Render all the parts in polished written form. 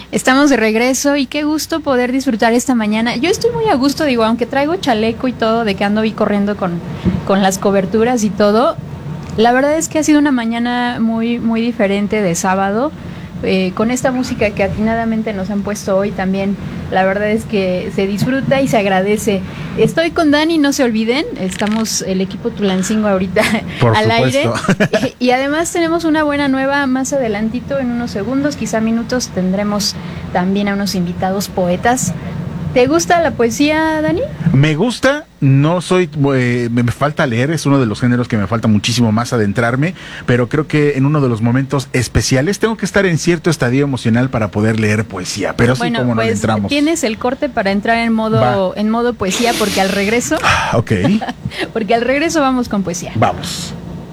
Estamos de regreso y qué gusto poder disfrutar esta mañana. Yo estoy muy a gusto, digo, aunque traigo chaleco y todo, de que ando ahí corriendo con las coberturas y todo. La verdad es que ha sido una mañana muy, muy diferente de sábado. Con esta música que atinadamente nos han puesto hoy también, la verdad es que se disfruta y se agradece. Estoy con Dani, no se olviden, estamos el equipo Tulancingo ahorita al aire. Y además tenemos una buena nueva más adelantito, en unos segundos, quizá minutos, tendremos también a unos invitados poetas. ¿Te gusta la poesía, Dani? Me gusta, no soy, me falta leer, es uno de los géneros que me falta muchísimo más adentrarme, pero creo que en uno de los momentos especiales tengo que estar en cierto estadio emocional para poder leer poesía, pero sí, como nos entramos. Tienes el corte para entrar en modo poesía, porque al regreso... Ok. Porque al regreso vamos con poesía. Vamos.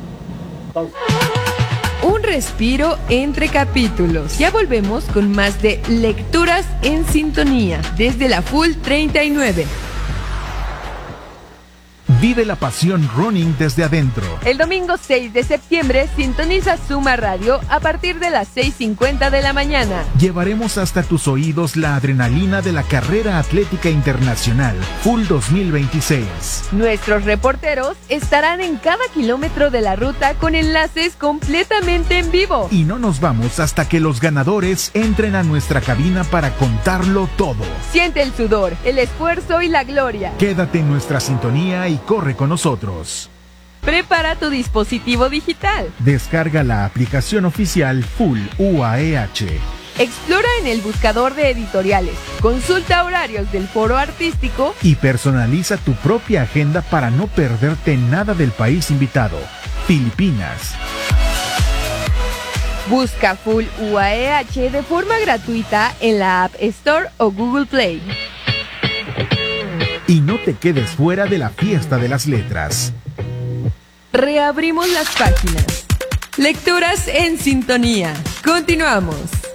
Un respiro entre capítulos. Ya volvemos con más de Lecturas en Sintonía desde la Full 39. Vive la pasión running desde adentro. El domingo 6 de septiembre sintoniza Suma Radio a partir de las 6:50 de la mañana. Llevaremos hasta tus oídos la adrenalina de la carrera atlética internacional Full 2026. Nuestros reporteros estarán en cada kilómetro de la ruta con enlaces completamente en vivo. Y no nos vamos hasta que los ganadores entren a nuestra cabina para contarlo todo. Siente el sudor, el esfuerzo y la gloria. Quédate en nuestra sintonía y corre con nosotros. Prepara tu dispositivo digital. Descarga la aplicación oficial Full UAEH. Explora en el buscador de editoriales, consulta horarios del foro artístico y personaliza tu propia agenda para no perderte nada del país invitado, Filipinas. Busca Full UAEH de forma gratuita en la App Store o Google Play. Y no te quedes fuera de la fiesta de las letras. Reabrimos las páginas. Lecturas en Sintonía. Continuamos.